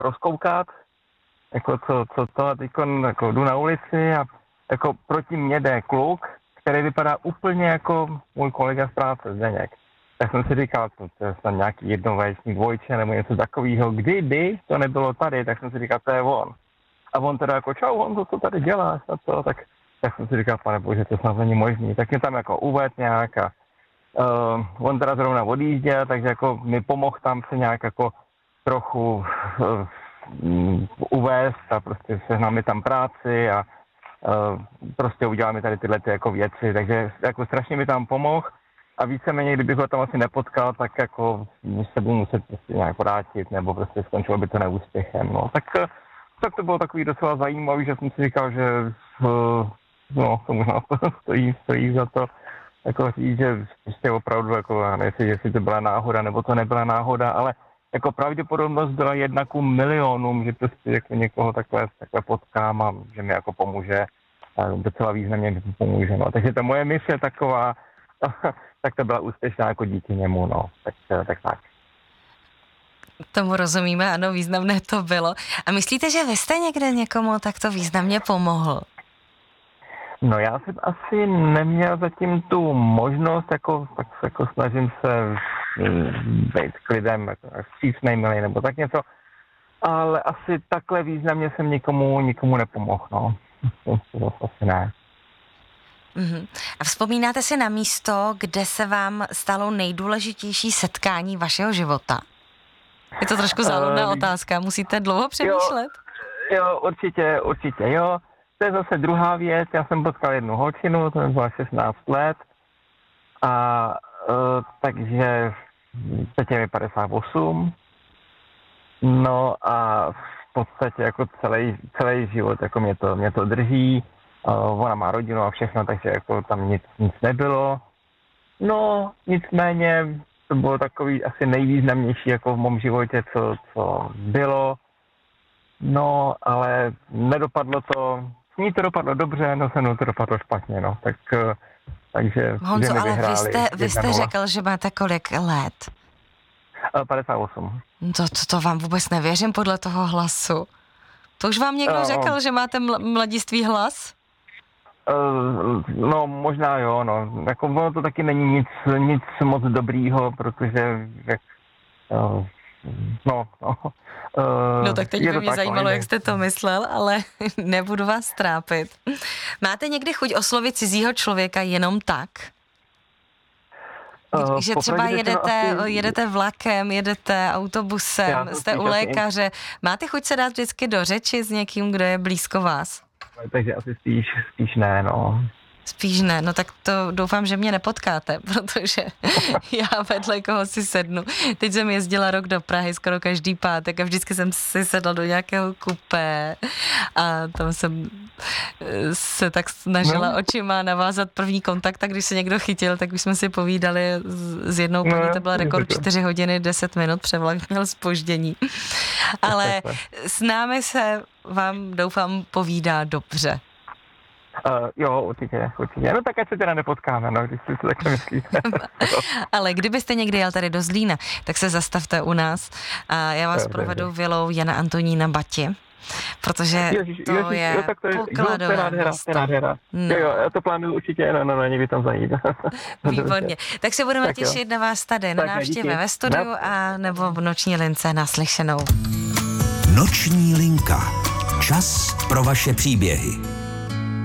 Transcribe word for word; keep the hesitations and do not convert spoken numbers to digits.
rozkoukat, jako co, co to, a teď jako jdu na ulici a jako proti mě jde kluk, který vypadá úplně jako můj kolega z práce, Zdeněk. Tak jsem si říkal, to, to je snad nějaký jednovaječný dvojče nebo něco takového. Kdyby to nebylo tady, tak jsem si říkal, to je on. A on teda jako, čau, on to, to tady děláš a to, tak, tak jsem si říkal, pane bože, to snad není možný. Tak mě tam jako uved nějak a uh, on teda zrovna odjížděl, takže jako mi pomohl tam se nějak jako trochu uh, uvést a prostě sehnal mi tam práci a uh, prostě udělal mi tady tyhle ty jako věci, takže jako strašně mi tam pomohl. A víceméně, kdybych ho tam asi nepotkal, tak jako se budu muset prostě nějak vrátit, nebo prostě skončilo by to neúspěchem, no. Tak, tak to bylo takový docela zajímavý, že jsem si říkal, že no, to možná stojí, stojí za to, jako říct, že prostě opravdu, jako, já nevím, jestli to byla náhoda, nebo to nebyla náhoda, ale jako pravděpodobnost byla jedna ku milionům, že prostě jako někoho takhle, takhle potkám a že mi jako pomůže, a docela významně mi pomůže, no. Takže ta moje mise taková, tak to byla úspěšná jako díky němu, no. Tak tak. tak. Tomu rozumíme, ano, významné to bylo. A myslíte, že vy jste někde někomu takto významně pomohl? No já jsem asi neměl zatím tu možnost, jako, tak jako snažím se být k lidem, jako vstřícnej, milej, nebo tak něco, ale asi takhle významně jsem nikomu, nikomu nepomohl, no. To asi ne. Uhum. A vzpomínáte si na místo, kde se vám stalo nejdůležitější setkání vašeho života? Je to trošku záludná uh, otázka, musíte dlouho přemýšlet? Jo, jo, určitě, určitě, jo. To je zase druhá věc, já jsem potkal jednu holčinu, to byla šestnáct let, a uh, takže teď je mi padesát osm, no a v podstatě jako celý, celý život, jako mě to, mě to drží. Uh, ona má rodinu a všechno, takže jako tam nic, nic nebylo. No, nicméně to bylo takový asi nejvýznamnější jako v mém životě, co, co bylo. No, ale nedopadlo to, s ní to dopadlo dobře, no se mnou to dopadlo špatně, no. Tak, uh, takže... Honzo, ale vy jste, vy jste řekl, že máte kolik let? Uh, padesát osm. To, to, to vám vůbec nevěřím podle toho hlasu. To už vám někdo uh, řekl, že máte ml- mladistvý hlas? Uh, no, možná jo, no. Jako ono to taky není nic, nic moc dobrýho, protože jak, uh, no, no. Uh, no tak teď by mě tak, zajímalo, jak jste to myslel, ale nebudu vás trápit. Máte někdy chuť oslovit cizího člověka jenom tak? Uh, že třeba jedete, asi... jedete vlakem, jedete autobusem, jste u lékaře. Asi... Máte chuť se dát vždycky do řeči s někým, kdo je blízko vás? Takže asi spíš, spíš ne, no. Spíš ne, no tak to doufám, že mě nepotkáte, protože já vedle koho si sednu. Teď jsem jezdila rok do Prahy skoro každý pátek a vždycky jsem si sedla do nějakého kupé a tam jsem se tak snažila no. očima navázat první kontakt a když se někdo chytil, tak už jsme si povídali s jednou paní, to byla rekord čtyři hodiny, deset minut, převlak měl zpoždění. Ale s námi se vám, doufám, povídá dobře. Uh, jo, určitě, určitě. No tak ať se teda nepotkáme, no, když si to takhle myslíte. Ale kdybyste někdy jel tady do Zlína, tak se zastavte u nás a já vás provedu vilou Jana Antonína Bati, protože ježiš, to, ježiš, je jo, tak to je pokladové nádhera, nádhera. No. Jo, jo, já to plánuju určitě, no, no, no, někdy tam zajít. Výborně. Tak se budeme tak těšit jo. na vás tady, na tak návštěvě ve studiu no. a nebo v Noční lince naslyšenou. Noční linka. Čas pro vaše příběhy.